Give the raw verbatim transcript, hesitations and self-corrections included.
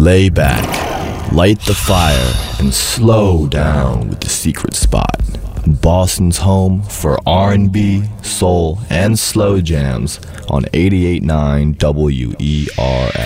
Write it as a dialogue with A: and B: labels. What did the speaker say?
A: Lay back, light the fire, and slow down with The Secret Spot. Boston's home for R and B, soul, and slow jams on eighty-eight point nine W E R X.